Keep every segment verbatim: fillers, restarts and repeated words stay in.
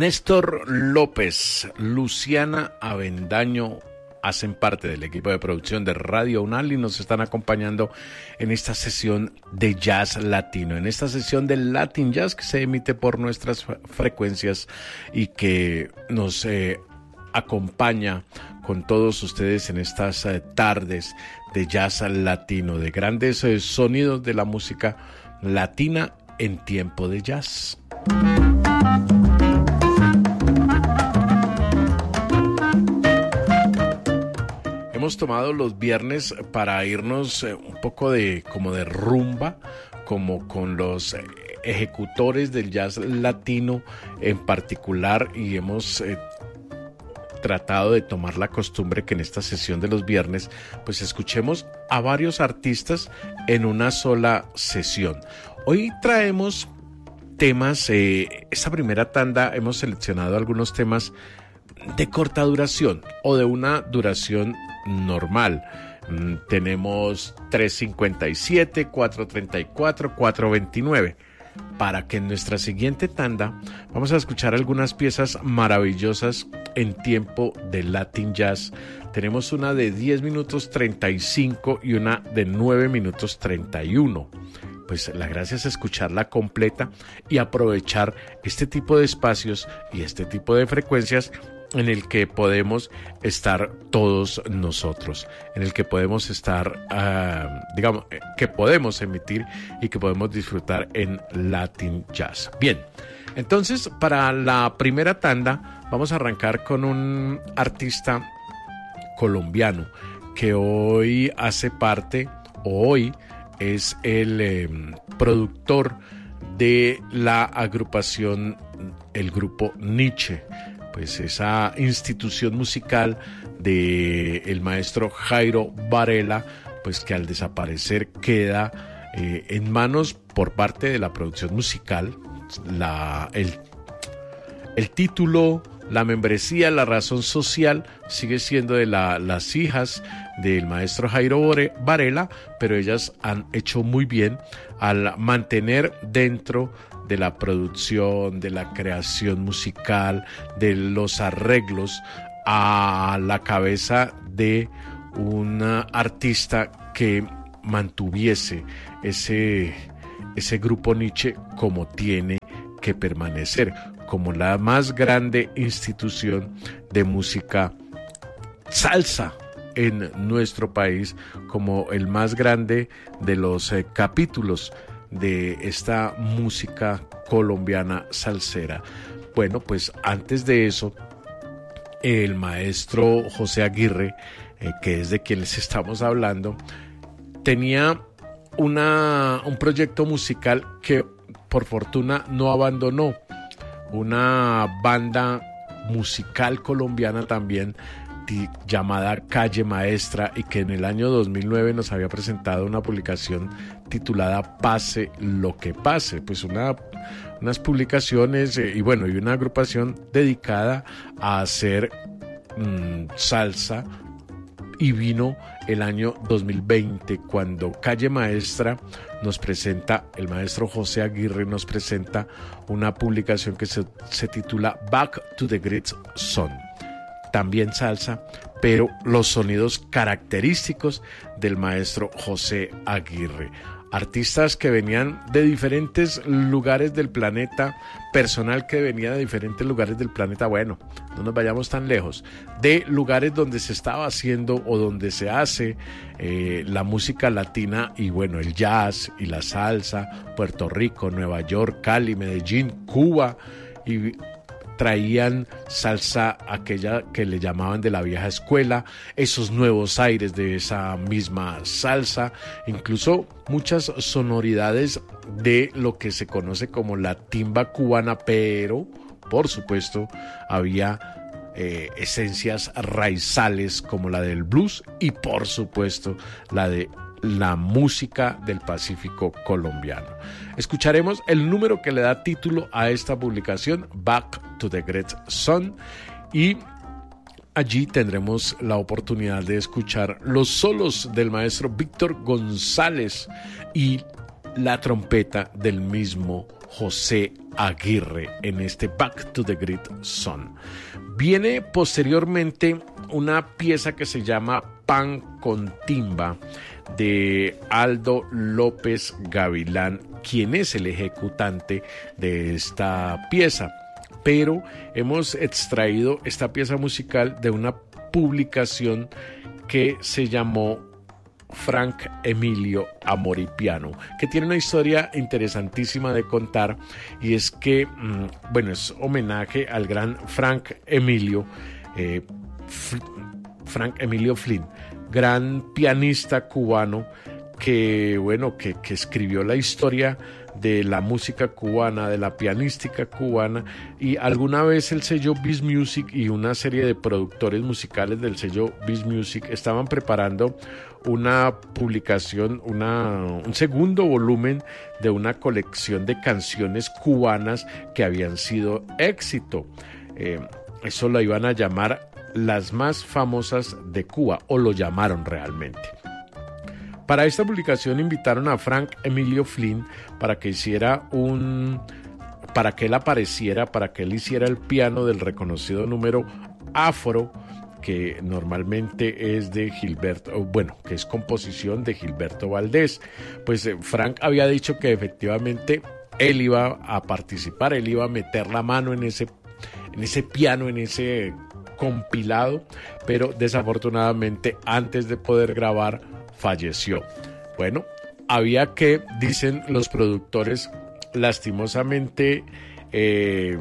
Néstor López, Luciana Avendaño hacen parte del equipo de producción de Radio Unal y nos están acompañando en esta sesión de jazz latino, en esta sesión de Latin Jazz que se emite por nuestras frecuencias y que nos eh, acompaña con todos ustedes en estas eh, tardes de jazz latino, de grandes eh, sonidos de la música latina en tiempo de jazz. Hemos tomado los viernes para irnos eh, un poco de como de rumba, como con los eh, ejecutores del jazz latino en particular, y hemos eh, tratado de tomar la costumbre que en esta sesión de los viernes pues escuchemos a varios artistas en una sola sesión. Hoy traemos temas, eh, esta primera tanda hemos seleccionado algunos temas de corta duración o de una duración normal. Mm, tenemos tres cincuenta y siete, cuatro treinta y cuatro, cuatro veintinueve. Para que en nuestra siguiente tanda vamos a escuchar algunas piezas maravillosas en tiempo de Latin Jazz. Tenemos una de diez minutos treinta y cinco y una de nueve minutos treinta y uno. Pues la gracia es escucharla completa y aprovechar este tipo de espacios y este tipo de frecuencias en el que podemos estar todos nosotros, en el que podemos estar, uh, digamos, que podemos emitir y que podemos disfrutar en Latin Jazz. Bien, entonces para la primera tanda vamos a arrancar con un artista colombiano que hoy hace parte, o hoy es el eh, productor de la agrupación, el grupo Nietzsche. Pues esa institución musical de el maestro Jairo Varela, pues que al desaparecer queda eh, en manos por parte de la producción musical, la, el, el título, la membresía, la razón social sigue siendo de la, las hijas del maestro Jairo Varela, pero ellas han hecho muy bien al mantener dentro de la producción, de la creación musical, de los arreglos, a la cabeza de un artista que mantuviese ese, ese grupo Nietzsche como tiene que permanecer, como la más grande institución de música salsa en nuestro país, como el más grande de los eh, capítulos de esta música colombiana salsera. Bueno, pues antes de eso, el maestro José Aguirre, eh, que es de quien les estamos hablando, tenía una, un proyecto musical que por fortuna no abandonó, una banda musical colombiana también llamada Calle Maestra, y que en el año dos mil nueve nos había presentado una publicación titulada Pase lo que pase, pues una, unas publicaciones eh, y bueno, y una agrupación dedicada a hacer mmm, salsa, y vino el año dos mil veinte cuando Calle Maestra nos presenta, el maestro José Aguirre nos presenta una publicación que se, se titula Back to the Great Sun. También salsa, pero los sonidos característicos del maestro José Aguirre. Artistas que venían de diferentes lugares del planeta, personal que venía de diferentes lugares del planeta, bueno, no nos vayamos tan lejos, de lugares donde se estaba haciendo o donde se hace eh, la música latina, y bueno, el jazz y la salsa, Puerto Rico, Nueva York, Cali, Medellín, Cuba, y traían salsa aquella que le llamaban de la vieja escuela, esos nuevos aires de esa misma salsa, incluso muchas sonoridades de lo que se conoce como la timba cubana, pero por supuesto había eh, esencias raizales como la del blues y por supuesto la de la música del Pacífico colombiano. Escucharemos el número que le da título a esta publicación, Back to the Great Sun, y allí tendremos la oportunidad de escuchar los solos del maestro Víctor González y la trompeta del mismo José Aguirre en este Back to the Grid Son. Viene posteriormente una pieza que se llama Pan con Timba de Aldo López Gavilán, quien es el ejecutante de esta pieza. Pero hemos extraído esta pieza musical de una publicación que se llamó Frank Emilio Amor y Piano, que tiene una historia interesantísima de contar, y es que, bueno, es homenaje al gran Frank Emilio, eh, F- Frank Emilio Flynn, gran pianista cubano que, bueno, que, que escribió la historia de la música cubana, de la pianística cubana, y alguna vez el sello Biz Music y una serie de productores musicales del sello Biz Music estaban preparando una publicación, una, un segundo volumen de una colección de canciones cubanas que habían sido éxito. Eh, eso lo iban a llamar las más famosas de Cuba, o lo llamaron realmente. Para esta publicación invitaron a Frank Emilio Flynn para que hiciera un, para que él apareciera, para que él hiciera el piano del reconocido número Afro, que normalmente es de Gilberto, bueno, que es composición de Gilberto Valdés. Pues eh, Frank había dicho que efectivamente él iba a participar, él iba a meter la mano en ese, en ese piano, en ese compilado, pero desafortunadamente antes de poder grabar falleció. Bueno, había que, dicen los productores, lastimosamente, eh,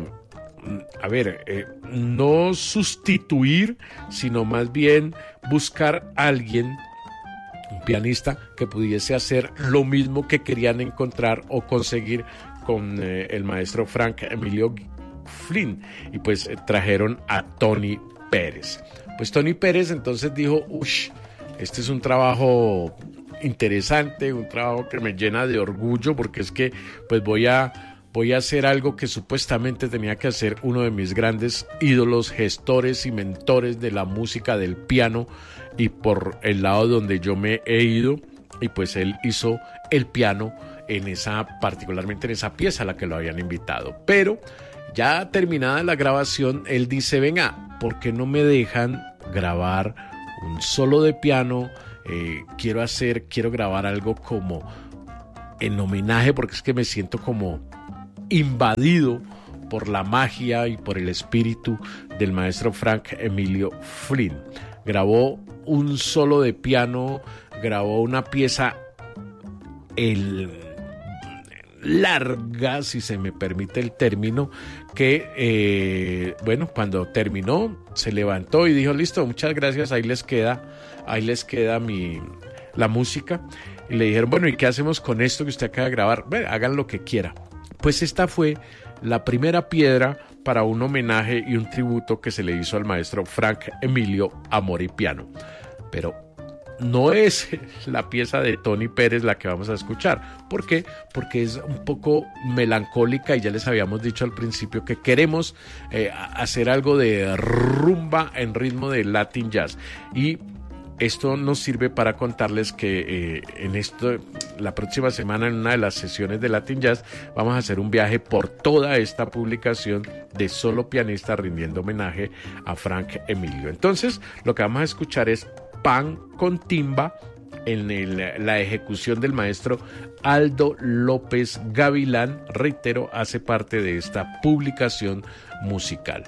a ver, eh, no sustituir, sino más bien buscar a alguien, un pianista, que pudiese hacer lo mismo que querían encontrar o conseguir con eh, el maestro Frank Emilio Flynn, y pues eh, trajeron a Tony Pérez. Pues Tony Pérez entonces dijo, uff, este es un trabajo interesante, un trabajo que me llena de orgullo, porque es que pues voy a, voy a hacer algo que supuestamente tenía que hacer uno de mis grandes ídolos, gestores y mentores de la música del piano, y por el lado donde yo me he ido, y pues él hizo el piano en esa, particularmente en esa pieza a la que lo habían invitado. Pero ya terminada la grabación, él dice, venga, ¿por qué no me dejan grabar un solo de piano? Eh, quiero hacer, quiero grabar algo como en homenaje, porque es que me siento como invadido por la magia y por el espíritu del maestro Frank Emilio Flynn. Grabó un solo de piano, grabó una pieza el, larga, si se me permite el término, que eh, bueno, cuando terminó se levantó y dijo, listo, muchas gracias, ahí les queda, ahí les queda mi, la música. Y le dijeron, bueno, ¿y qué hacemos con esto que usted acaba de grabar? Bueno, hagan lo que quiera. Pues esta fue la primera piedra para un homenaje y un tributo que se le hizo al maestro Frank Emilio Amor y Piano. Pero no es la pieza de Tony Pérez la que vamos a escuchar. ¿Por qué? Porque es un poco melancólica, y ya les habíamos dicho al principio que queremos eh, hacer algo de rumba en ritmo de Latin Jazz. Y esto nos sirve para contarles que eh, en esto, la próxima semana, en una de las sesiones de Latin Jazz, vamos a hacer un viaje por toda esta publicación de solo pianistas rindiendo homenaje a Frank Emilio. Entonces, lo que vamos a escuchar es Pan con Timba en el, la ejecución del maestro Aldo López Gavilán. Reitero, hace parte de esta publicación musical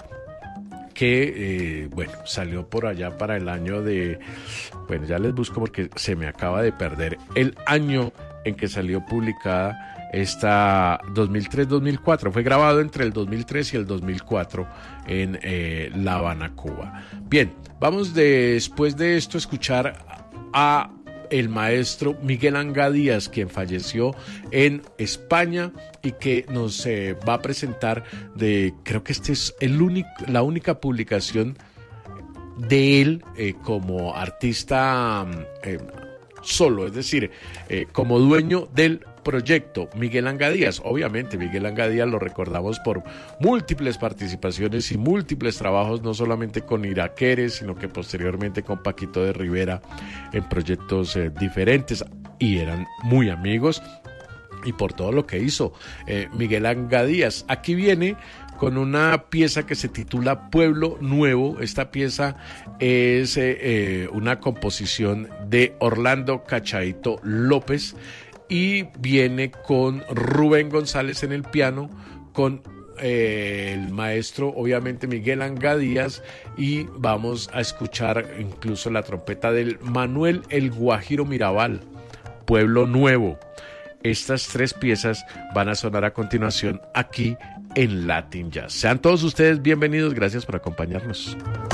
que, eh, bueno, salió por allá para el año de, bueno, ya les busco porque se me acaba de perder el año en que salió publicada esta, dos mil tres dos mil cuatro, fue grabado entre el dos mil tres y el dos mil cuatro en eh, La Habana, Cuba. Bien, vamos de, después de esto a escuchar a el maestro Miguel Anga Díaz, quien falleció en España y que nos eh, va a presentar de, creo que este es el único, la única publicación de él eh, como artista eh, solo, es decir, eh, como dueño del proyecto, Miguel Anga Díaz. Obviamente Miguel Anga Díaz lo recordamos por múltiples participaciones y múltiples trabajos, no solamente con Iraqueres, sino que posteriormente con Paquito de Rivera en proyectos eh, diferentes, y eran muy amigos. y por todo lo que hizo eh, Miguel Anga Díaz. Aquí viene con una pieza que se titula Pueblo Nuevo. Esta pieza es eh, eh, una composición de Orlando Cachaito López y viene con Rubén González en el piano, con eh, el maestro obviamente Miguel Anga Díaz, y vamos a escuchar incluso la trompeta del Manuel El Guajiro Mirabal. Pueblo Nuevo. Estas tres piezas van a sonar a continuación aquí en Latin Jazz. Sean todos ustedes bienvenidos, gracias por acompañarnos.